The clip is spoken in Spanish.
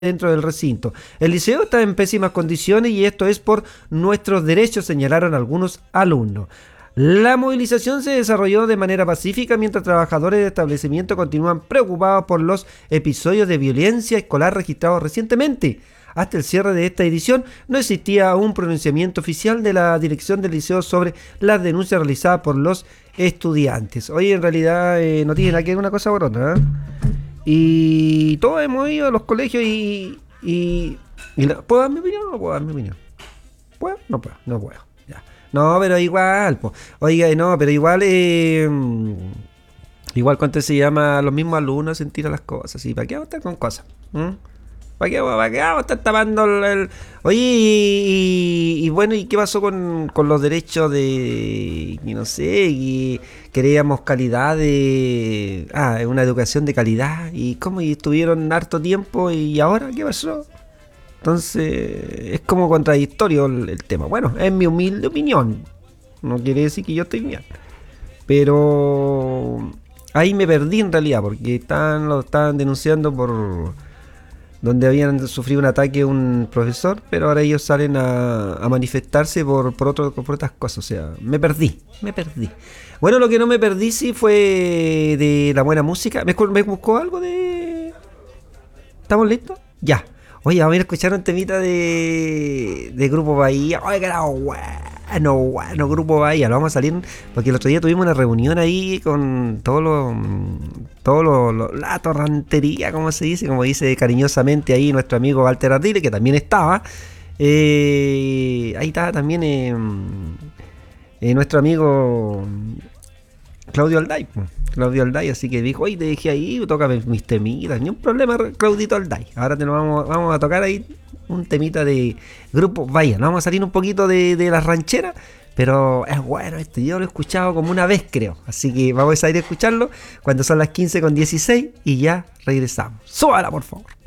dentro del recinto. El liceo está en pésimas condiciones y esto es por nuestros derechos, señalaron algunos alumnos. La movilización se desarrolló de manera pacífica mientras trabajadores del establecimiento continúan preocupados por los episodios de violencia escolar registrados recientemente. Hasta el cierre de esta edición no existía un pronunciamiento oficial de la dirección del liceo sobre las denuncias realizadas por los estudiantes. Oye, en realidad no tiene nada que ver una cosa por otra, ¿eh? Y todos hemos ido a los colegios ¿puedo dar mi opinión o no puedo dar mi opinión? ¿Puedo? No puedo, no puedo. Ya. No, pero igual, po. Oiga, no, pero igual, igual cuando se llama los mismos alumnos sentir las cosas, ¿sí? ¿Para qué vamos a estar con cosas? ¿Para qué vamos a estar tapando Oye, y bueno, ¿y qué pasó con los derechos de, y no sé, y queríamos calidad de... una educación de calidad, y cómo, y estuvieron harto tiempo, y ahora, ¿qué pasó? Entonces, es como contradictorio el tema. Bueno, es mi humilde opinión, no quiere decir que yo estoy bien, pero ahí me perdí en realidad, porque lo estaban denunciando por... donde habían sufrido un ataque a un profesor, pero ahora ellos salen a manifestarse por otras cosas. O sea, me perdí. Bueno, lo que no me perdí sí fue de la buena música. ¿Me buscó algo de...? ¿Estamos listos? Ya. Oye, vamos a ir a escuchar un temita de Grupo Bahía. Oye, que era bueno, Grupo Bahía. Lo vamos a salir porque el otro día tuvimos una reunión ahí con la torrantería, como se dice, como dice cariñosamente ahí nuestro amigo Walter Ardile, que también estaba. Ahí estaba también nuestro amigo Claudio Alday, así que dijo, oye, te dejé ahí, toca mis temitas, ni un problema, Claudito Alday. Ahora vamos a tocar ahí un temita de Grupo Bahía. Nos vamos a salir un poquito de las rancheras, pero es bueno esto, yo lo he escuchado como una vez, creo. Así que vamos a ir a escucharlo cuando son las 15:16 y ya regresamos. Súbala, por favor.